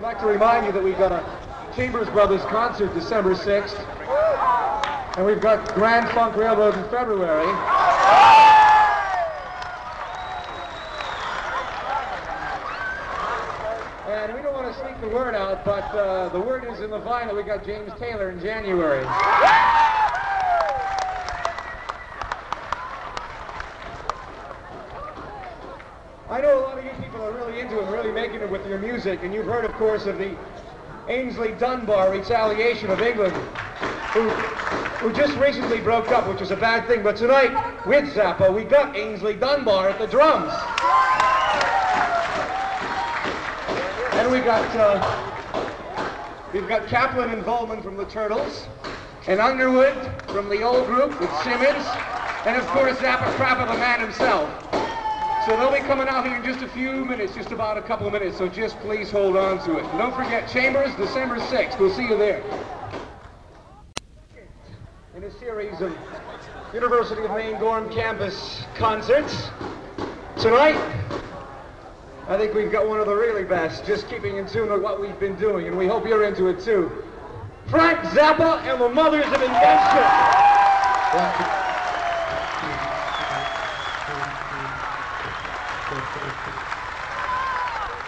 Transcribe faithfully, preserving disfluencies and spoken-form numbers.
like to remind you that we've got a Chambers Brothers concert December sixth, and we've got Grand Funk Railroad in February. And we don't want to sneak the word out, but uh, the word is in the vine that we got James Taylor in January. I know a lot of you people are really into it and really making it with your music, and you've heard, of course, of the Ainsley Dunbar retaliation of England, who, who just recently broke up, which is a bad thing. But tonight, with Zappa, we got Ainsley Dunbar at the drums. And we got, uh, we've got Kaplan and Volman from the Turtles, and Underwood from the old group with Simmons, and of course, Zappa Crappa, the man himself. So they'll be coming out here in just a few minutes, just about a couple of minutes, so just please hold on to it. And don't forget, Chambers, December sixth. We'll see you there. In a series of University of Maine Gorham campus concerts, tonight, I think we've got one of the really best, just keeping in tune with what we've been doing, and we hope you're into it too. Frank Zappa and the Mothers of Invention.